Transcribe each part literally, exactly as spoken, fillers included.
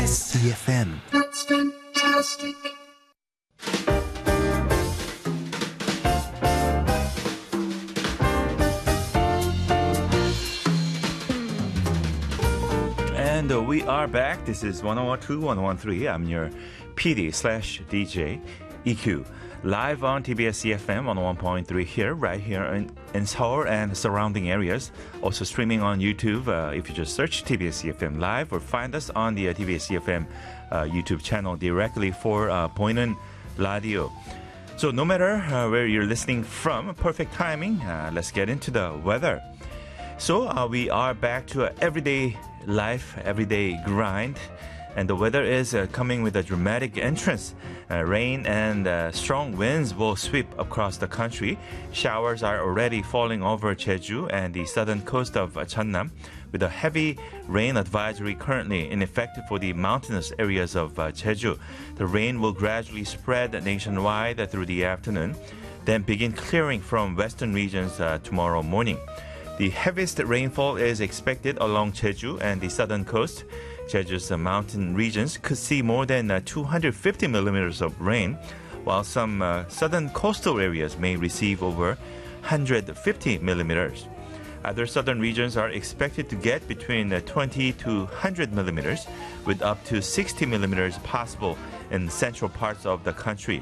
티비에스 이에프엠 That's fantastic. And uh, we are back. This is one oh two, one oh three. I'm your P D slash D J E Q. Live on T B S E F M one oh one point three here, right here in, in Seoul and surrounding areas. Also streaming on YouTube. Uh, if you just search T B S E F M Live or find us on the uh, T B S E F M uh, YouTube channel directly for uh, 보이는 라디오. So no matter uh, where you're listening from, perfect timing. Uh, let's get into the weather. So uh, we are back to uh, everyday life, everyday grind. And the weather is uh, coming with a dramatic entrance. Uh, rain and uh, strong winds will sweep across the country. Showers are already falling over Jeju and the southern coast of uh, Jeonnam, with a heavy rain advisory currently in effect for the mountainous areas of uh, Jeju. The rain will gradually spread nationwide through the afternoon, then begin clearing from western regions uh, tomorrow morning. The heaviest rainfall is expected along Jeju and the southern coast. Jeju's uh, mountain regions could see more than uh, two hundred fifty millimeters of rain, while some uh, southern coastal areas may receive over one hundred fifty millimeters. Other southern regions are expected to get between uh, twenty to one hundred millimeters, with up to sixty millimeters possible in central parts of the country.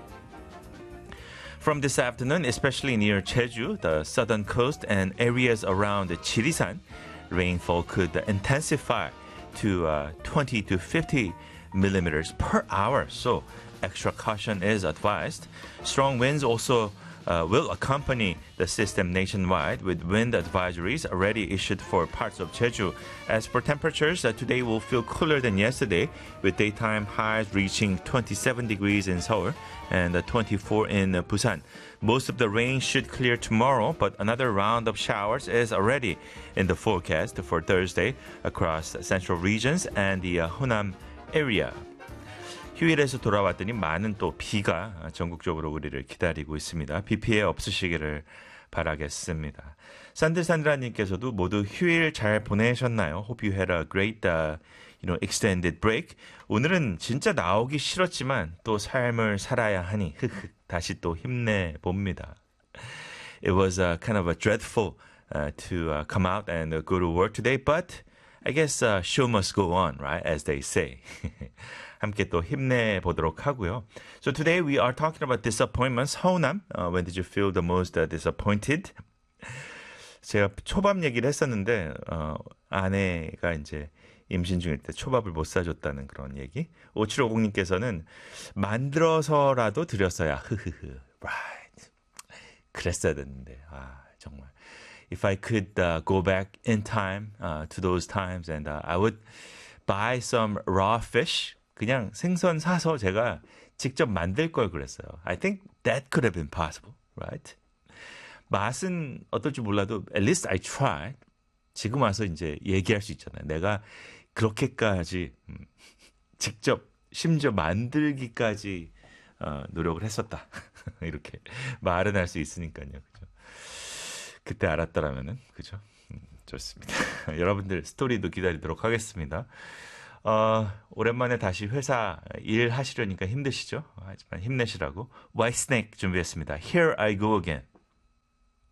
From this afternoon, especially near Jeju, the southern coast, and areas around Jirisan, rainfall could intensify to uh, twenty to fifty millimeters per hour. So extra caution is advised. Strong winds also uh, will accompany the system nationwide, with wind advisories already issued for parts of Jeju. As for temperatures, uh, today will feel cooler than yesterday, with daytime highs reaching twenty-seven degrees in Seoul and uh, twenty-four in uh, Busan. Most of the rain should clear tomorrow, but another round of showers is already in the forecast for Thursday across central regions and the uh, Honam area. 휴일에서 돌아왔더니 많은 또 비가 전국적으로 우리를 기다리고 있습니다. 비 피해 없으시기를 바라겠습니다. 산들산들아님께서도 모두 휴일 잘 보내셨나요? Hope you had a great, uh, you know, extended break. 오늘은 진짜 나오기 싫었지만 또 삶을 살아야 하니 다시 또 힘내봅니다. It was uh, kind of a dreadful uh, to uh, come out and uh, go to work today, but I guess uh, show must go on, right? As they say. 함께 또 힘내보도록 하고요. So today we are talking about disappointments. 허운함, uh, when did you feel the most uh, disappointed? 제가 초밥 얘기를 했었는데 어, 아내가 이제 임신 중일 때 초밥을 못 사줬다는 그런 얘기. 오칠오공님께서는 만들어서라도 드렸어야. 흐흐흐. Right. 그랬어야 됐는데. 아, 정말. If I could uh, go back in time uh, to those times and uh, I would buy some raw fish. 그냥 생선 사서 제가 직접 만들 걸 그랬어요. I think that could have been possible, right? 맛은 어떨지 몰라도 at least I tried. 지금 와서 이제 얘기할 수 있잖아요. 내가 그렇게까지 음, 직접 심지어 만들기까지 어, 노력을 했었다. 이렇게 말은 할 수 있으니까요. 그죠? 그때 알았더라면은 그죠? 음, 좋습니다. 여러분들 스토리도 기다리도록 하겠습니다. 어, 오랜만에 다시 회사 일 하시려니까 힘드시죠? 하지만 힘내시라고 Whitesnake 준비했습니다. Here I go again.